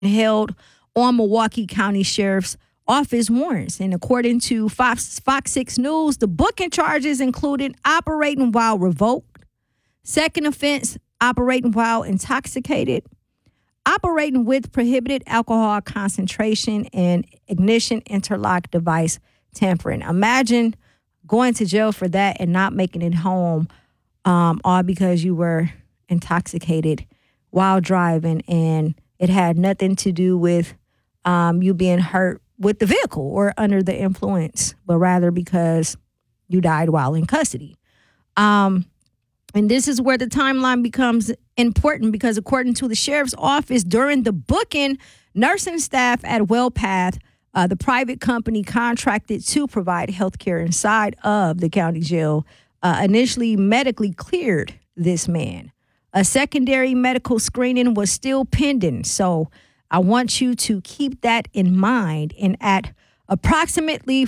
held on Milwaukee County Sheriff's Office warrants. And according to Fox 6 News, the booking charges included operating while revoked, second offense, operating while intoxicated, operating with prohibited alcohol concentration, and ignition interlock device tampering. Imagine going to jail for that and not making it home, all because you were intoxicated while driving, and it had nothing to do with you being hurt with the vehicle or under the influence, but rather because you died while in custody. And this is where the timeline becomes important, because according to the sheriff's office, during the booking, nursing staff at WellPath, the private company contracted to provide health care inside of the county jail, initially medically cleared this man. A secondary medical screening was still pending, so I want you to keep that in mind. And at approximately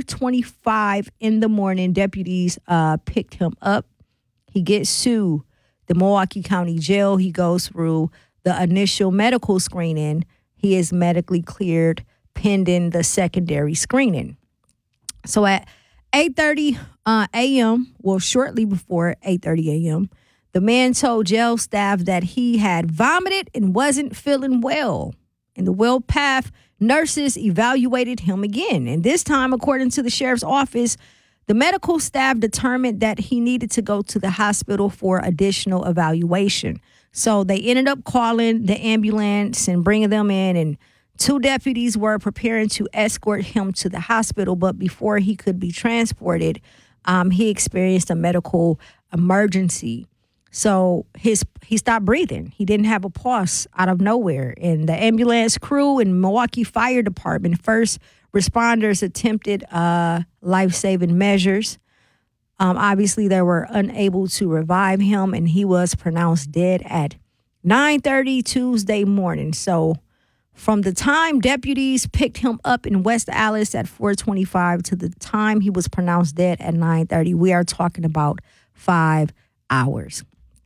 4:25 in the morning, deputies picked him up. He gets to the Milwaukee County Jail. He goes through the initial medical screening. He is medically cleared pending the secondary screening. So at 8:30 a.m., well, shortly before 8:30 a.m., the man told jail staff that he had vomited and wasn't feeling well. And the WellPath nurses evaluated him again. And this time, according to the sheriff's office, the medical staff determined that he needed to go to the hospital for additional evaluation. So they ended up calling the ambulance and bringing them in, and 2 deputies were preparing to escort him to the hospital. But before he could be transported, he experienced a medical emergency. So he stopped breathing. He didn't have a pulse out of nowhere. And the ambulance crew and Milwaukee Fire Department first responders attempted life-saving measures. Obviously, they were unable to revive him, and he was pronounced dead at 9:30 Tuesday morning. So from the time deputies picked him up in West Allis at 4:25 to the time he was pronounced dead at 9:30, we are talking about 5 hours.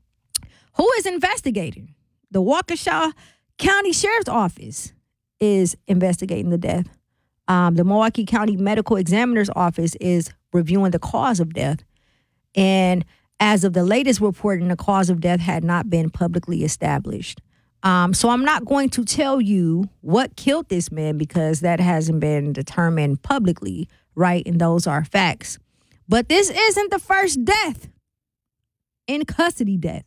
Who is investigating? The Waukesha County Sheriff's Office is investigating the death. The Milwaukee County Medical Examiner's Office is reviewing the cause of death. And as of the latest reporting, the cause of death had not been publicly established. So I'm not going to tell you what killed this man, because that hasn't been determined publicly, right? And those are facts. But this isn't the first death, in custody death.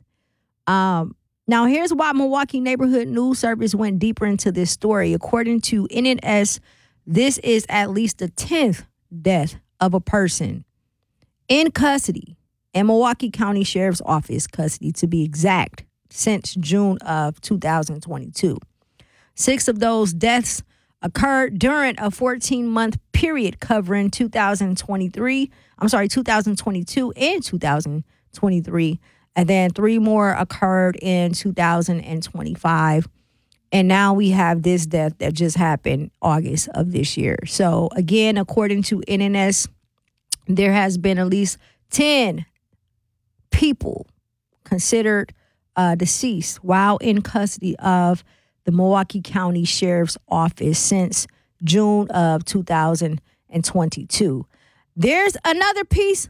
Now, here's why Milwaukee Neighborhood News Service went deeper into this story. According to NNS, this is at least the 10th death of a person in custody, in Milwaukee County Sheriff's Office custody, to be exact, since June of 2022. 6 of those deaths occurred during a 14-month period covering 2022 and 2023. And then 3 more occurred in 2025. And now we have this death that just happened August of this year. So again, according to NNS, there has been at least 10 people considered deceased while in custody of the Milwaukee County Sheriff's Office since June of 2022. Here's another piece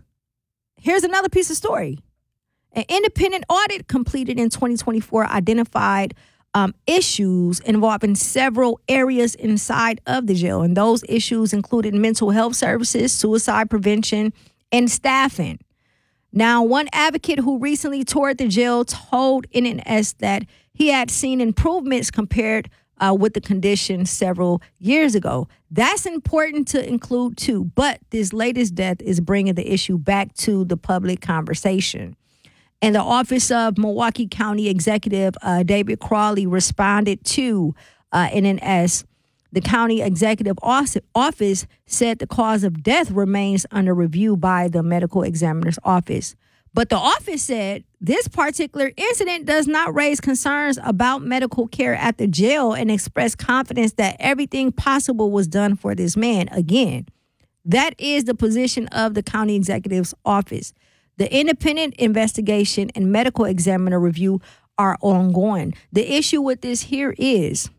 of story. An independent audit completed in 2024 identified issues involving several areas inside of the jail. And those issues included mental health services, suicide prevention, and staffing. Now, one advocate who recently toured the jail told NNS that he had seen improvements compared with the conditions several years ago. That's important to include, too. But this latest death is bringing the issue back to the public conversation. And the Office of Milwaukee County Executive David Crawley responded to NNS. The county executive office said the cause of death remains under review by the medical examiner's office. But the office said this particular incident does not raise concerns about medical care at the jail and expressed confidence that everything possible was done for this man. Again, that is the position of the county executive's office. The independent investigation and medical examiner review are ongoing. The issue with this here is